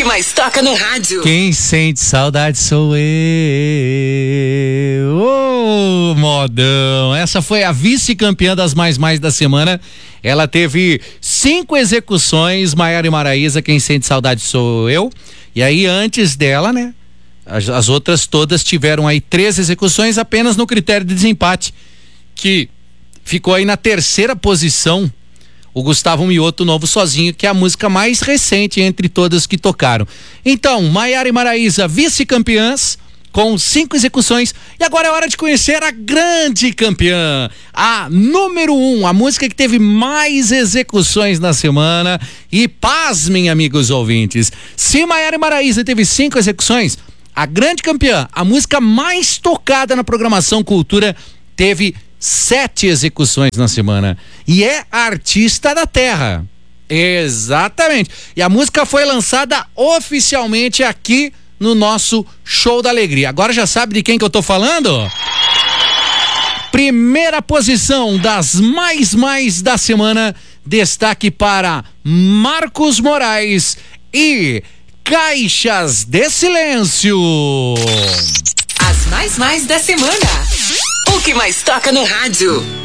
mais toca no rádio. Quem sente saudade sou eu. Ô, modão. Essa foi a vice-campeã das Mais da semana. Ela teve 5 execuções, Maiara e Maraísa, Quem sente saudade sou eu. E aí, antes dela, né? As outras todas tiveram aí 3 execuções apenas no critério de desempate, que ficou aí na 3ª posição. O Gustavo Mioto, Novo Sozinho, que é a música mais recente entre todas que tocaram. Então, Maiara e Maraísa, vice-campeãs, com 5 execuções. E agora é hora de conhecer a grande campeã, a número 1, a música que teve mais execuções na semana. E pasmem, amigos ouvintes, se Maiara e Maraísa teve 5 execuções, a grande campeã, a música mais tocada na programação Cultura, teve 7 execuções na semana. E é a artista da terra. Exatamente. E a música foi lançada oficialmente aqui no nosso Show da Alegria. Agora já sabe de quem que eu tô falando? Primeira posição das mais da semana. Destaque para Marcos Moraes e Caixas de Silêncio. As mais da semana. O que mais toca no rádio.